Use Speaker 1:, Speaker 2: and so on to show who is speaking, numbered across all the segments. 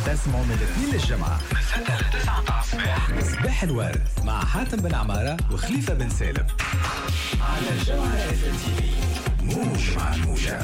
Speaker 1: تسمعوا من الاثنين للجمعة
Speaker 2: من 6 ل 9 الصباح.
Speaker 1: صباح الورد مع حاتم بن عمارة وخليفة بن سالم على الجمعة اف ام تي في. موج مع الموجة.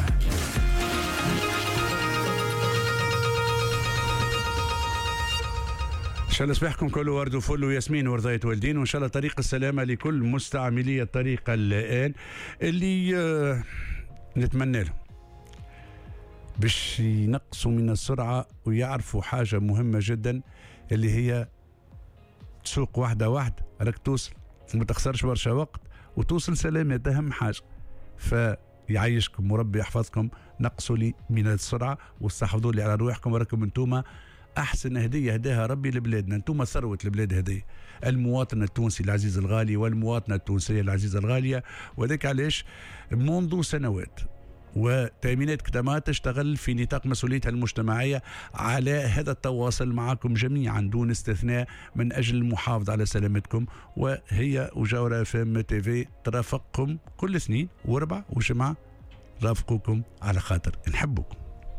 Speaker 3: إن شاء الله صباحكم كله ورد وفل وياسمين ورضاية والدين، وإن شاء الله طريق السلامة لكل مستعملي الطريق الآن اللي نتمنى لهم باش ينقصوا من السرعة ويعرفوا حاجة مهمة جدا اللي هي تسوق واحدة واحدة راك توصل وما تخسرش برشا وقت وتوصل سلامة، أهم حاجة. فيعيشكم وربي يحفظكم، نقصوا لي من السرعة واستحفظوا لي على رواحكم، وراكم انتوما أحسن هدية هداها ربي لبلادنا، انتوما ثروة البلاد هدية، المواطن التونسي العزيز الغالي والمواطنة التونسية العزيزة الغالية. وذلك علاش منذ سنوات وتأمينات كتما تشتغل في نطاق مسؤوليتها المجتمعية على هذا التواصل معكم جميعا دون استثناء من أجل المحافظة على سلامتكم، وهي وجورة فم تي في ترافقكم كل اثنين واربع وجمعة، رافقوكم على خاطر نحبكم.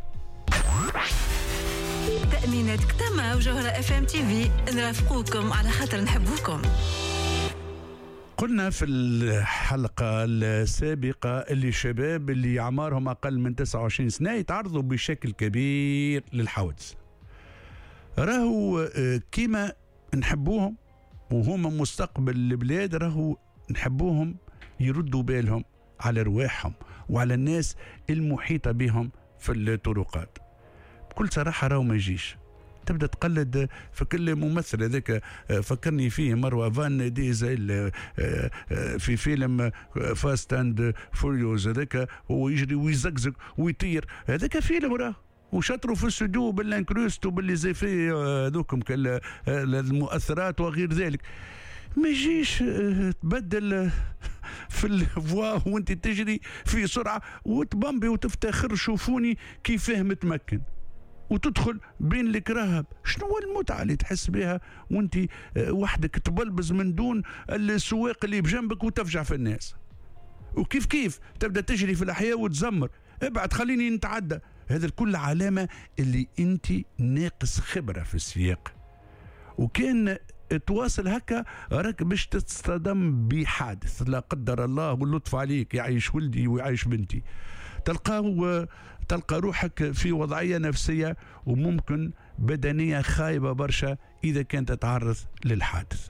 Speaker 4: تأمينات كتما وجوهرة اف ام تي في نرافقوكم على خاطر نحبوكم.
Speaker 3: قلنا في الحلقة السابقة اللي الشباب اللي أعمارهم أقل من 29 سنة يتعرضوا بشكل كبير للحوادث. راهو كيما نحبوهم وهم مستقبل البلاد، راهو نحبوهم يردوا بالهم على رواحهم وعلى الناس المحيطة بهم في الطرقات. بكل صراحة راهو ما يجيش تبدأ تقلد في كل ممثل. هذاك فكرني فيه مروة فان ديزل في فيلم فاست اند فوريوز، هذاك هو يجري ويزقزق ويطير، هذاك فيلم راه وشطروا في الاستوديو بالانكروست وباللي زي فيه هذوكم المؤثرات وغير ذلك. ما يجيش تبدل في الفوا وانت تجري في سرعة وتبمبي وتفتخر شوفوني كيفاه متمكن وتدخل بين الكراهب. شنو هو المتعة اللي تحس بها وانت وحدك تبلبز من دون السواق اللي بجنبك وتفجع في الناس؟ وكيف تبدأ تجري في الأحياء وتزمر ابعد خليني نتعدى. هذا الكل علامة اللي انت ناقص خبرة في السياق، وكان تواصل هكا راك باش تصطدم بحادث لا قدر الله واللطف عليك، يعيش ولدي ويعيش بنتي، تلقى روحك في وضعية نفسية وممكن بدنية خايبة برشا إذا كنت تتعرض للحادث.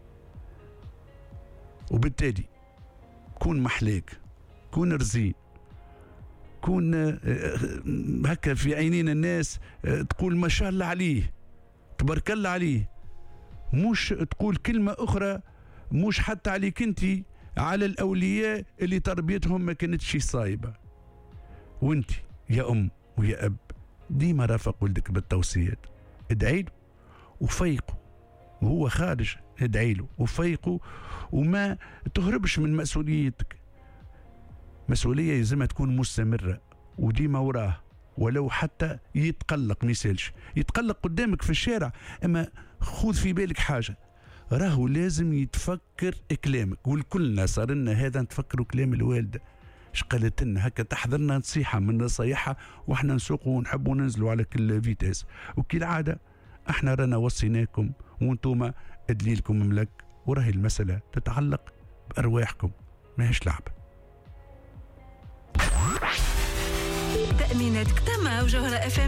Speaker 3: وبالتالي كون محليك، كون رزين، كون هكا في عينين الناس تقول ما شاء الله عليه تبارك الله عليه، مش تقول كلمة أخرى مش حتى عليك انت، على الأولياء اللي تربيتهم ما كانتش صايبة. وانت يا أم ويا أب ديما رافق ولدك بالتوصيات، ادعي له وفيقه وهو خارج، ادعي له وفيقه وما تهربش من مسؤوليتك. مسؤولية يلزمها تكون مستمرة وديما وراه، ولو حتى يتقلق ميسالش يتقلق قدامك في الشارع، اما خذ في بالك حاجة، راهو لازم يتفكر كلامك. والكلنا صار لنا هذا نتفكروا كلام الوالدة اش قالت لنا، هكا تحضرنا نصيحة من نصايحها واحنا نسوقوا ونحبوا ننزلوا على كل فيتاس. وكالعادة احنا رانا وصيناكم وانتوما دليلكم مملك، وراهي المسألة تتعلق بأرواحكم ماهيش لعبة.
Speaker 4: تأمينات كتما وجوهرة اف